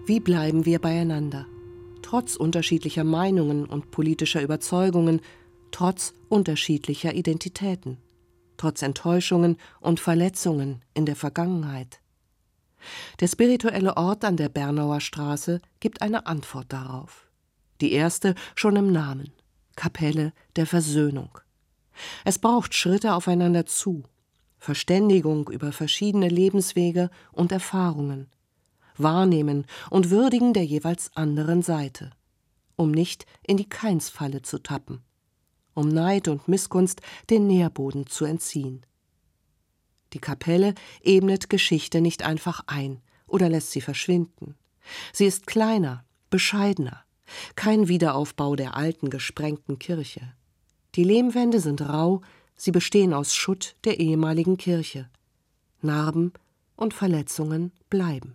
Wie bleiben wir beieinander? Trotz unterschiedlicher Meinungen und politischer Überzeugungen, trotz unterschiedlicher Identitäten, trotz Enttäuschungen und Verletzungen in der Vergangenheit. Der spirituelle Ort an der Bernauer Straße gibt eine Antwort darauf. Die erste schon im Namen: Kapelle der Versöhnung. Es braucht Schritte aufeinander zu, Verständigung über verschiedene Lebenswege und Erfahrungen, Wahrnehmen und Würdigen der jeweils anderen Seite, um nicht in die Keinsfalle zu tappen, um Neid und Missgunst den Nährboden zu entziehen. Die Kapelle ebnet Geschichte nicht einfach ein oder lässt sie verschwinden. Sie ist kleiner, bescheidener, kein Wiederaufbau der alten, gesprengten Kirche. Die Lehmwände sind rau, sie bestehen aus Schutt der ehemaligen Kirche. Narben und Verletzungen bleiben.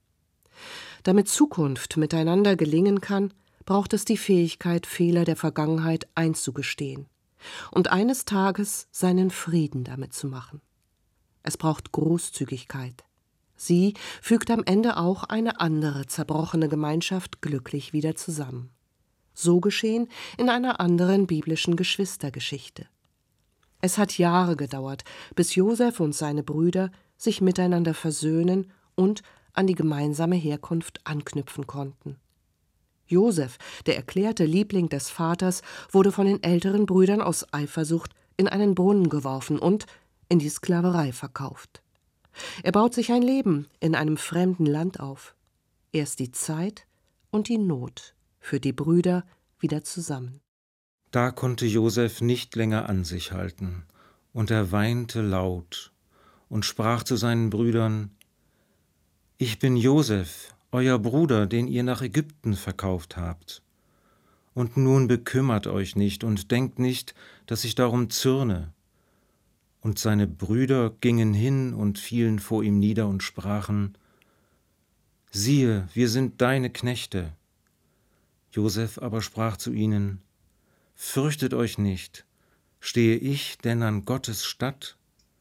Damit Zukunft miteinander gelingen kann, braucht es die Fähigkeit, Fehler der Vergangenheit einzugestehen und eines Tages seinen Frieden damit zu machen. Es braucht Großzügigkeit. Sie fügt am Ende auch eine andere zerbrochene Gemeinschaft glücklich wieder zusammen. So geschehen in einer anderen biblischen Geschwistergeschichte. Es hat Jahre gedauert, bis Josef und seine Brüder sich miteinander versöhnen und an die gemeinsame Herkunft anknüpfen konnten. Josef, der erklärte Liebling des Vaters, wurde von den älteren Brüdern aus Eifersucht in einen Brunnen geworfen und in die Sklaverei verkauft. Er baut sich ein Leben in einem fremden Land auf. Erst die Zeit und die Not führt die Brüder wieder zusammen. Da konnte Josef nicht länger an sich halten, und er weinte laut und sprach zu seinen Brüdern: Ich bin Josef, euer Bruder, den ihr nach Ägypten verkauft habt. Und nun bekümmert euch nicht und denkt nicht, dass ich darum zürne. Und seine Brüder gingen hin und fielen vor ihm nieder und sprachen: Siehe, wir sind deine Knechte. Josef aber sprach zu ihnen: Fürchtet euch nicht, stehe ich denn an Gottes Statt?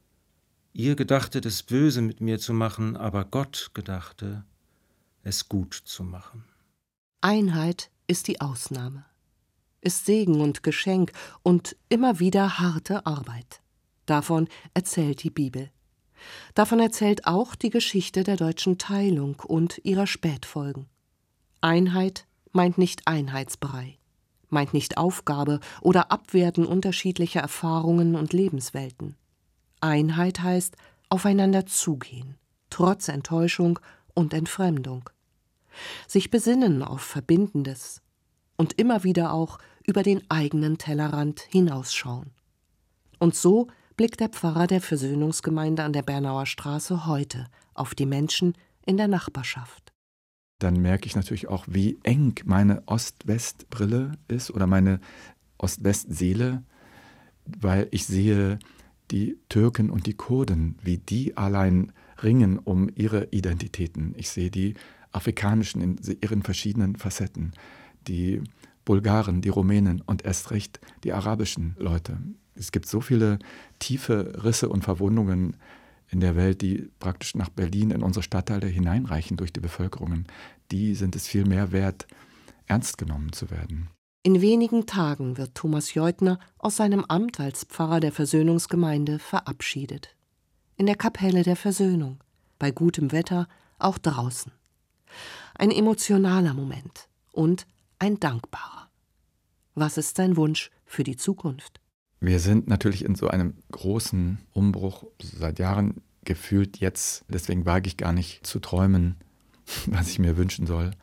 Ihr gedachtet es böse mit mir zu machen, aber Gott gedachte, es gut zu machen. Einheit ist die Ausnahme, ist Segen und Geschenk und immer wieder harte Arbeit. Davon erzählt die Bibel. Davon erzählt auch die Geschichte der deutschen Teilung und ihrer Spätfolgen. Einheit meint nicht Einheitsbrei, meint nicht Aufgabe oder Abwerten unterschiedlicher Erfahrungen und Lebenswelten. Einheit heißt aufeinander zugehen, trotz Enttäuschung und Entfremdung. Sich besinnen auf Verbindendes und immer wieder auch über den eigenen Tellerrand hinausschauen. Und so blickt der Pfarrer der Versöhnungsgemeinde an der Bernauer Straße heute auf die Menschen in der Nachbarschaft. Dann merke ich natürlich auch, wie eng meine Ost-West-Brille ist oder meine Ost-West-Seele, weil ich sehe die Türken und die Kurden, wie die allein ringen um ihre Identitäten. Ich sehe die afrikanischen in ihren verschiedenen Facetten, die Bulgaren, die Rumänen und erst recht die arabischen Leute. Es gibt so viele tiefe Risse und Verwundungen in der Welt, die praktisch nach Berlin in unsere Stadtteile hineinreichen durch die Bevölkerungen. Die sind es viel mehr wert, ernst genommen zu werden. In wenigen Tagen wird Thomas Jeutner aus seinem Amt als Pfarrer der Versöhnungsgemeinde verabschiedet. In der Kapelle der Versöhnung, bei gutem Wetter, auch draußen. Ein emotionaler Moment und ein dankbarer. Was ist sein Wunsch für die Zukunft? Wir sind natürlich in so einem großen Umbruch seit Jahren gefühlt jetzt. Deswegen wage ich gar nicht zu träumen, was ich mir wünschen soll.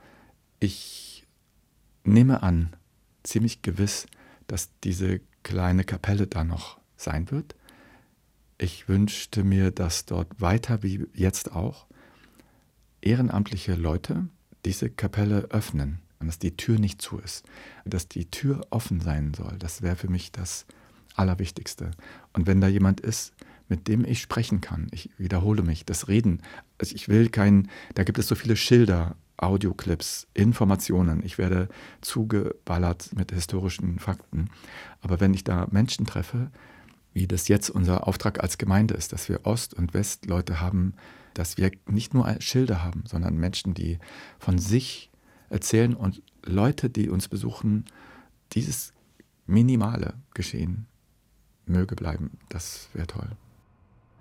Ich nehme an, ziemlich gewiss, dass diese kleine Kapelle da noch sein wird. Ich wünschte mir, dass dort weiter, wie jetzt auch, ehrenamtliche Leute diese Kapelle öffnen und dass die Tür nicht zu ist, dass die Tür offen sein soll. Das wäre für mich das Allerwichtigste. Und wenn da jemand ist, mit dem ich sprechen kann, ich wiederhole mich, das Reden, also ich will da gibt es so viele Schilder, Audioclips, Informationen, ich werde zugeballert mit historischen Fakten. Aber wenn ich da Menschen treffe, wie das jetzt unser Auftrag als Gemeinde ist, dass wir Ost- und Westleute haben, dass wir nicht nur Schilder haben, sondern Menschen, die von sich erzählen und Leute, die uns besuchen, dieses minimale Geschehen möge bleiben. Das wäre toll.